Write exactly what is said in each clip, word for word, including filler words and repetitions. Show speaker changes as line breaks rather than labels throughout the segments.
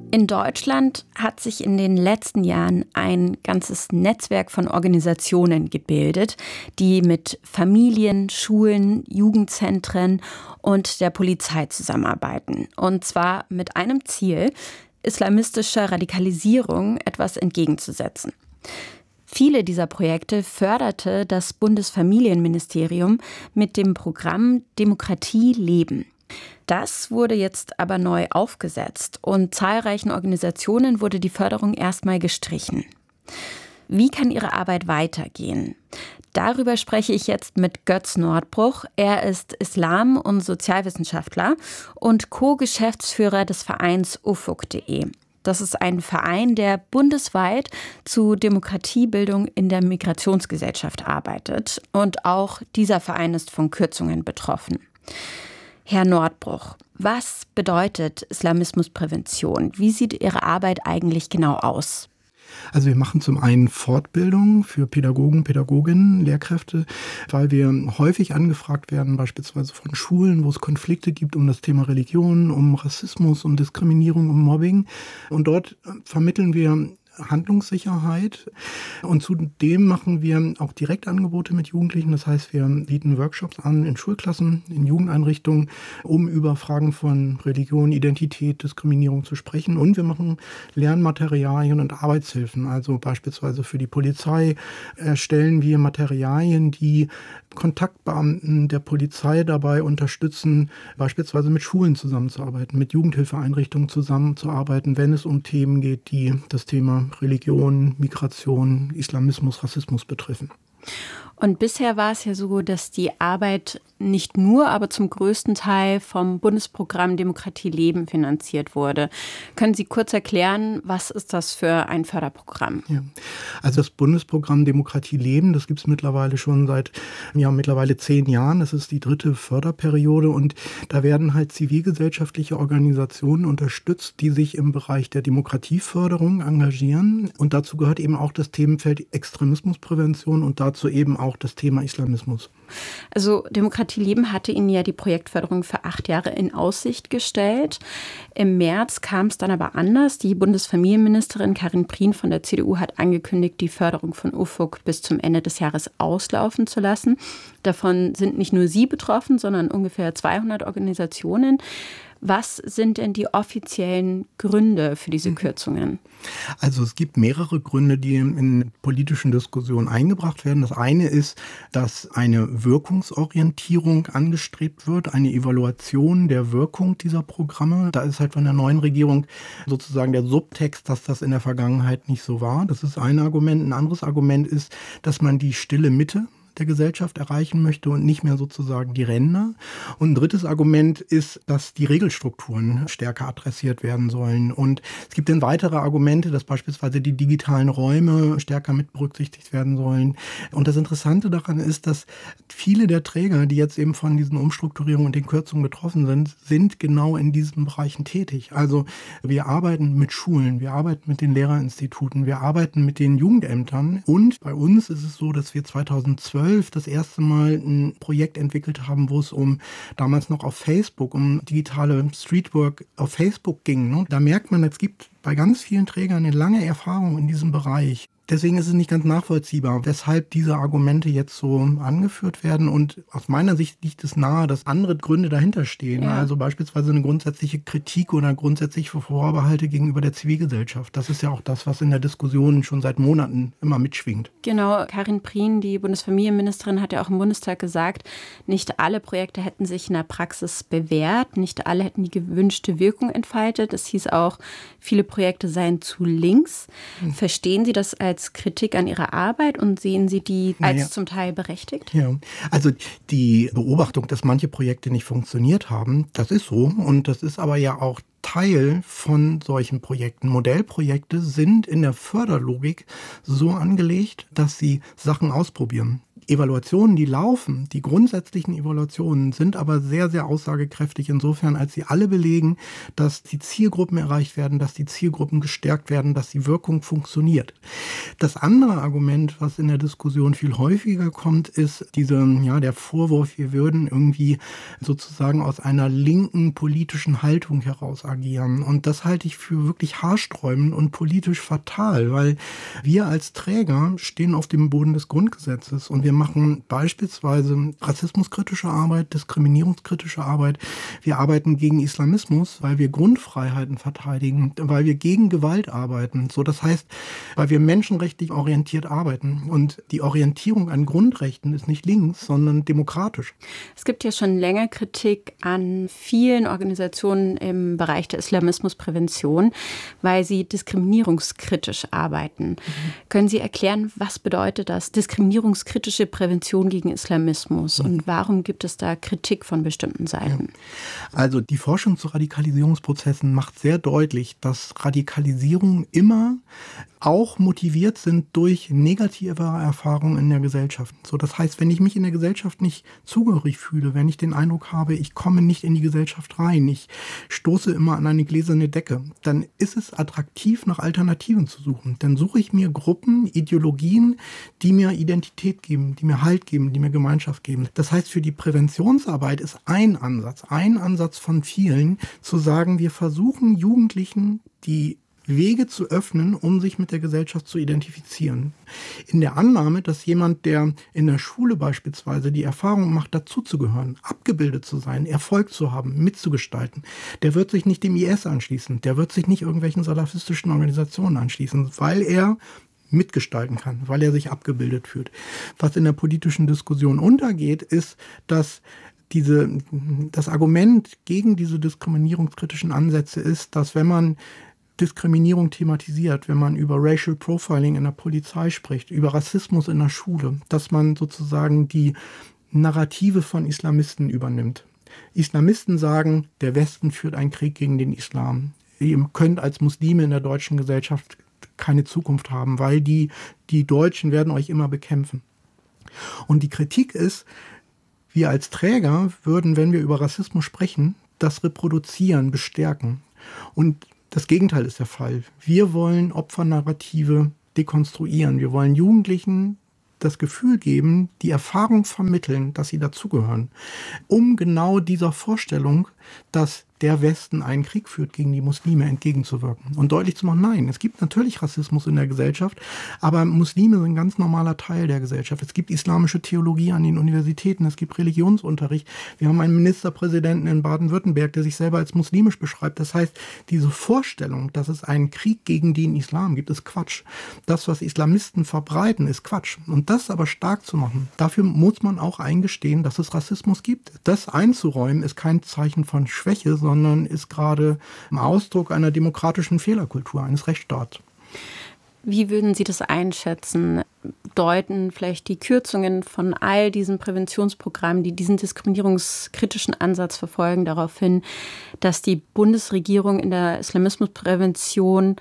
In Deutschland hat sich in den letzten Jahren ein ganzes Netzwerk von Organisationen gebildet, die mit Familien, Schulen, Jugendzentren und der Polizei zusammenarbeiten. Und zwar mit einem Ziel, islamistischer Radikalisierung etwas entgegenzusetzen. Viele dieser Projekte förderte das Bundesfamilienministerium mit dem Programm Demokratie leben. Das wurde jetzt aber neu aufgesetzt und zahlreichen Organisationen wurde die Förderung erstmal gestrichen. Wie kann ihre Arbeit weitergehen? Darüber spreche ich jetzt mit Götz Nordbruch. Er ist Islam- und Sozialwissenschaftler und Co-Geschäftsführer des Vereins ufuk punkt de. Das ist ein Verein, der bundesweit zu Demokratiebildung in der Migrationsgesellschaft arbeitet. Und auch dieser Verein ist von Kürzungen betroffen. Herr Nordbruch, was bedeutet Islamismusprävention? Wie sieht Ihre Arbeit eigentlich genau aus?
Also wir machen zum einen Fortbildung für Pädagogen, Pädagoginnen, Lehrkräfte, weil wir häufig angefragt werden, beispielsweise von Schulen, wo es Konflikte gibt um das Thema Religion, um Rassismus, um Diskriminierung, um Mobbing. Und dort vermitteln wir Handlungssicherheit. Und zudem machen wir auch Direktangebote mit Jugendlichen. Das heißt, wir bieten Workshops an in Schulklassen, in Jugendeinrichtungen, um über Fragen von Religion, Identität, Diskriminierung zu sprechen. Und wir machen Lernmaterialien und Arbeitshilfen. Also beispielsweise für die Polizei erstellen wir Materialien, die Kontaktbeamten der Polizei dabei unterstützen, beispielsweise mit Schulen zusammenzuarbeiten, mit Jugendhilfeeinrichtungen zusammenzuarbeiten, wenn es um Themen geht, die das Thema Religion, Migration, Islamismus, Rassismus betreffen.
Und bisher war es ja so, dass die Arbeit nicht nur, aber zum größten Teil vom Bundesprogramm Demokratie leben finanziert wurde. Können Sie kurz erklären, was ist das für ein Förderprogramm?
Ja. Also das Bundesprogramm Demokratie leben, das gibt es mittlerweile schon seit ja, mittlerweile zehn Jahren. Das ist die dritte Förderperiode und da werden halt zivilgesellschaftliche Organisationen unterstützt, die sich im Bereich der Demokratieförderung engagieren. Und dazu gehört eben auch das Themenfeld Extremismusprävention und dazu eben auch das Thema Islamismus.
Also Demokratie leben hatte Ihnen ja die Projektförderung für acht Jahre in Aussicht gestellt. Im März kam es dann aber anders. Die Bundesfamilienministerin Karin Prien von der C D U hat angekündigt, die Förderung von ufuk bis zum Ende des Jahres auslaufen zu lassen. Davon sind nicht nur Sie betroffen, sondern ungefähr zweihundert Organisationen. Was sind denn die offiziellen Gründe für diese Kürzungen?
Also es gibt mehrere Gründe, die in politischen Diskussionen eingebracht werden. Das eine ist, dass eine Wirkungsorientierung angestrebt wird, eine Evaluation der Wirkung dieser Programme. Da ist halt von der neuen Regierung sozusagen der Subtext, dass das in der Vergangenheit nicht so war. Das ist ein Argument. Ein anderes Argument ist, dass man die stille Mitte der Gesellschaft erreichen möchte und nicht mehr sozusagen die Ränder. Und ein drittes Argument ist, dass die Regelstrukturen stärker adressiert werden sollen. Und es gibt dann weitere Argumente, dass beispielsweise die digitalen Räume stärker mit berücksichtigt werden sollen. Und das Interessante daran ist, dass viele der Träger, die jetzt eben von diesen Umstrukturierungen und den Kürzungen betroffen sind, sind genau in diesen Bereichen tätig. Also wir arbeiten mit Schulen, wir arbeiten mit den Lehrerinstituten, wir arbeiten mit den Jugendämtern. Und bei uns ist es so, dass wir zweitausendzwölf das erste Mal ein Projekt entwickelt haben, wo es um damals noch auf Facebook, um digitale Streetwork auf Facebook ging. Da merkt man, es gibt bei ganz vielen Trägern eine lange Erfahrung in diesem Bereich. Deswegen ist es nicht ganz nachvollziehbar, weshalb diese Argumente jetzt so angeführt werden. Und aus meiner Sicht liegt es nahe, dass andere Gründe dahinter stehen. Ja. Also beispielsweise eine grundsätzliche Kritik oder grundsätzliche Vorbehalte gegenüber der Zivilgesellschaft. Das ist ja auch das, was in der Diskussion schon seit Monaten immer mitschwingt.
Genau, Karin Prien, die Bundesfamilienministerin, hat ja auch im Bundestag gesagt, nicht alle Projekte hätten sich in der Praxis bewährt, nicht alle hätten die gewünschte Wirkung entfaltet. Es hieß auch, viele Projekte seien zu links. Hm. Verstehen Sie das als Kritik an Ihrer Arbeit und sehen Sie die als naja. zum Teil berechtigt?
Ja, also die Beobachtung, dass manche Projekte nicht funktioniert haben, das ist so und das ist aber ja auch Teil von solchen Projekten. Modellprojekte sind in der Förderlogik so angelegt, dass sie Sachen ausprobieren. Evaluationen, die laufen, die grundsätzlichen Evaluationen sind aber sehr, sehr aussagekräftig insofern, als sie alle belegen, dass die Zielgruppen erreicht werden, dass die Zielgruppen gestärkt werden, dass die Wirkung funktioniert. Das andere Argument, was in der Diskussion viel häufiger kommt, ist diese, ja, der Vorwurf, wir würden irgendwie sozusagen aus einer linken politischen Haltung heraus agieren. Und das halte ich für wirklich haarsträubend und politisch fatal, weil wir als Träger stehen auf dem Boden des Grundgesetzes und wir machen beispielsweise rassismuskritische Arbeit, diskriminierungskritische Arbeit. Wir arbeiten gegen Islamismus, weil wir Grundfreiheiten verteidigen, weil wir gegen Gewalt arbeiten. So, das heißt, weil wir menschenrechtlich orientiert arbeiten. Und die Orientierung an Grundrechten ist nicht links, sondern demokratisch.
Es gibt ja schon länger Kritik an vielen Organisationen im Bereich der Islamismusprävention, weil sie diskriminierungskritisch arbeiten. Mhm. Können Sie erklären, was bedeutet das, diskriminierungskritische Prävention gegen Islamismus, und warum gibt es da Kritik von bestimmten Seiten?
Also die Forschung zu Radikalisierungsprozessen macht sehr deutlich, dass Radikalisierungen immer auch motiviert sind durch negative Erfahrungen in der Gesellschaft. So, das heißt, wenn ich mich in der Gesellschaft nicht zugehörig fühle, wenn ich den Eindruck habe, ich komme nicht in die Gesellschaft rein, ich stoße immer an eine gläserne Decke, dann ist es attraktiv, nach Alternativen zu suchen. Dann suche ich mir Gruppen, Ideologien, die mir Identität geben, die mir Halt geben, die mir Gemeinschaft geben. Das heißt, für die Präventionsarbeit ist ein Ansatz, ein Ansatz von vielen, zu sagen, wir versuchen Jugendlichen die Wege zu öffnen, um sich mit der Gesellschaft zu identifizieren. In der Annahme, dass jemand, der in der Schule beispielsweise die Erfahrung macht, dazuzugehören, abgebildet zu sein, Erfolg zu haben, mitzugestalten, der wird sich nicht dem I S anschließen, der wird sich nicht irgendwelchen salafistischen Organisationen anschließen, weil er mitgestalten kann, weil er sich abgebildet fühlt. Was in der politischen Diskussion untergeht, ist, dass diese, das Argument gegen diese diskriminierungskritischen Ansätze ist, dass wenn man Diskriminierung thematisiert, wenn man über Racial Profiling in der Polizei spricht, über Rassismus in der Schule, dass man sozusagen die Narrative von Islamisten übernimmt. Islamisten sagen, der Westen führt einen Krieg gegen den Islam. Ihr könnt als Muslime in der deutschen Gesellschaft keine Zukunft haben, weil die, die Deutschen werden euch immer bekämpfen. Und die Kritik ist, wir als Träger würden, wenn wir über Rassismus sprechen, das reproduzieren, bestärken. Und das Gegenteil ist der Fall. Wir wollen Opfernarrative dekonstruieren. Wir wollen Jugendlichen das Gefühl geben, die Erfahrung vermitteln, dass sie dazugehören, um genau dieser Vorstellung, dass der Westen einen Krieg führt gegen die Muslime, entgegenzuwirken. Und deutlich zu machen, nein, es gibt natürlich Rassismus in der Gesellschaft, aber Muslime sind ein ganz normaler Teil der Gesellschaft. Es gibt islamische Theologie an den Universitäten, es gibt Religionsunterricht. Wir haben einen Ministerpräsidenten in Baden-Württemberg, der sich selber als muslimisch beschreibt. Das heißt, diese Vorstellung, dass es einen Krieg gegen den Islam gibt, ist Quatsch. Das, was Islamisten verbreiten, ist Quatsch. Und das aber stark zu machen, dafür muss man auch eingestehen, dass es Rassismus gibt. Das einzuräumen, ist kein Zeichen von Schwäche, sondern ist gerade ein Ausdruck einer demokratischen Fehlerkultur, eines Rechtsstaats.
Wie würden Sie das einschätzen? Deuten vielleicht die Kürzungen von all diesen Präventionsprogrammen, die diesen diskriminierungskritischen Ansatz verfolgen, darauf hin, dass die Bundesregierung in der Islamismusprävention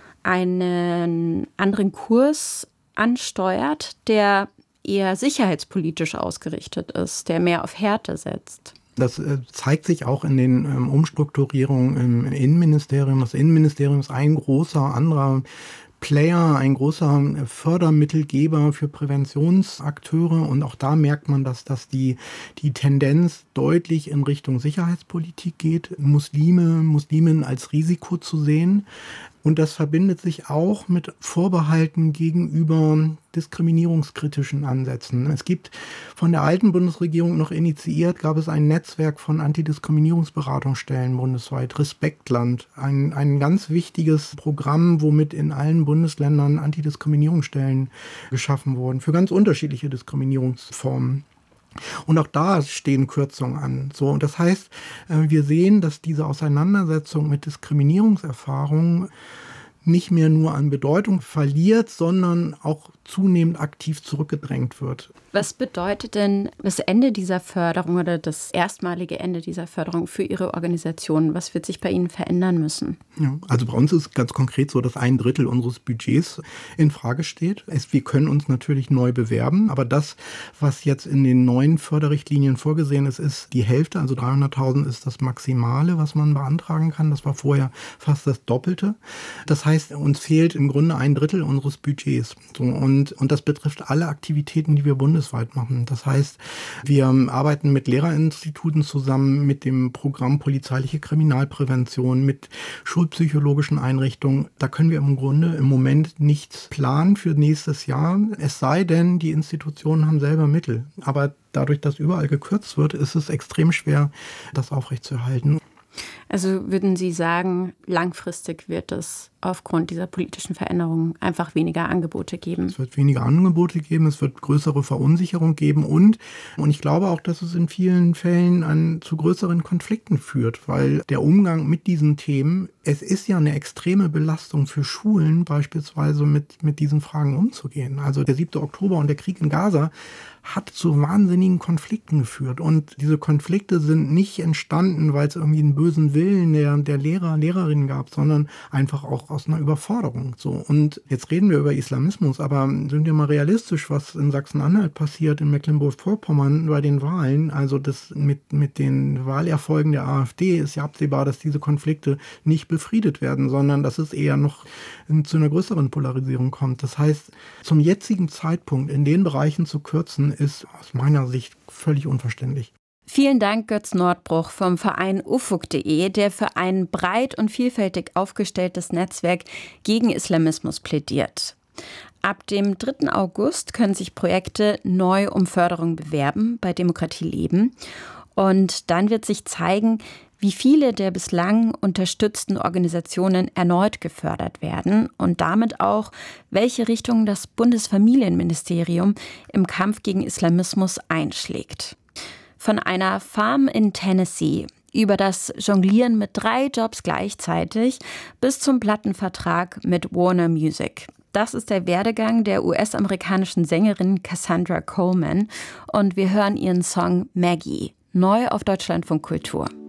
einen anderen Kurs ansteuert, der eher sicherheitspolitisch ausgerichtet ist, der mehr auf Härte setzt?
Das äh, zeigt sich auch in den ähm, Umstrukturierungen im Innenministerium. Das Innenministerium ist ein großer anderer Player, ein großer Fördermittelgeber für Präventionsakteure. Und auch da merkt man, dass, dass die, die Tendenz deutlich in Richtung Sicherheitspolitik geht, Muslime, Musliminnen als Risiko zu sehen. Und das verbindet sich auch mit Vorbehalten gegenüber diskriminierungskritischen Ansätzen. Es gibt von der alten Bundesregierung noch initiiert, gab es ein Netzwerk von Antidiskriminierungsberatungsstellen bundesweit, Respektland, ein, ein ganz wichtiges Programm, womit in allen Bundesländern Antidiskriminierungsstellen geschaffen wurden, für ganz unterschiedliche Diskriminierungsformen. Und auch da stehen Kürzungen an. So, und das heißt, wir sehen, dass diese Auseinandersetzung mit Diskriminierungserfahrungen nicht mehr nur an Bedeutung verliert, sondern auch zunehmend aktiv zurückgedrängt wird.
Was bedeutet denn das Ende dieser Förderung oder das erstmalige Ende dieser Förderung für Ihre Organisation? Was wird sich bei Ihnen verändern müssen?
Ja, also bei uns ist ganz konkret so, dass ein Drittel unseres Budgets in Frage steht. Es, wir können uns natürlich neu bewerben, aber das, was jetzt in den neuen Förderrichtlinien vorgesehen ist, ist die Hälfte, also dreihunderttausend ist das Maximale, was man beantragen kann. Das war vorher fast das Doppelte. Das heißt, uns fehlt im Grunde ein Drittel unseres Budgets. So, und, und das betrifft alle Aktivitäten, die wir bundesweit machen. Das heißt, wir arbeiten mit Lehrerinstituten zusammen, mit dem Programm Polizeiliche Kriminalprävention, mit schulpsychologischen Einrichtungen. Da können wir im Grunde im Moment nichts planen für nächstes Jahr, es sei denn, die Institutionen haben selber Mittel. Aber dadurch, dass überall gekürzt wird, ist es extrem schwer, das aufrechtzuerhalten.
Also würden Sie sagen, langfristig wird es aufgrund dieser politischen Veränderungen einfach weniger Angebote geben?
Es wird weniger Angebote geben, es wird größere Verunsicherung geben und, und ich glaube auch, dass es in vielen Fällen an, zu größeren Konflikten führt, weil der Umgang mit diesen Themen, es ist ja eine extreme Belastung für Schulen, beispielsweise mit, mit diesen Fragen umzugehen. Also der siebte Oktober und der Krieg in Gaza hat zu wahnsinnigen Konflikten geführt. Und diese Konflikte sind nicht entstanden, weil es irgendwie einen bösen Willen der, der Lehrer, Lehrerinnen gab, sondern einfach auch aus einer Überforderung. So. Und jetzt reden wir über Islamismus, aber sind wir mal realistisch, was in Sachsen-Anhalt passiert, in Mecklenburg-Vorpommern bei den Wahlen. Also das mit, mit den Wahlerfolgen der AfD ist ja absehbar, dass diese Konflikte nicht befriedet werden, sondern dass es eher noch zu einer größeren Polarisierung kommt. Das heißt, zum jetzigen Zeitpunkt in den Bereichen zu kürzen, ist aus meiner Sicht völlig unverständlich.
Vielen Dank, Götz Nordbruch vom Verein ufuk punkt de, der für ein breit und vielfältig aufgestelltes Netzwerk gegen Islamismus plädiert. Ab dem dritten August können sich Projekte neu um Förderung bewerben bei Demokratie Leben. Und dann wird sich zeigen, wie viele der bislang unterstützten Organisationen erneut gefördert werden und damit auch, welche Richtung das Bundesfamilienministerium im Kampf gegen Islamismus einschlägt. Von einer Farm in Tennessee über das Jonglieren mit drei Jobs gleichzeitig bis zum Plattenvertrag mit Warner Music. Das ist der Werdegang der U S-amerikanischen Sängerin Cassandra Coleman und wir hören ihren Song Maggie, neu auf Deutschlandfunk Kultur.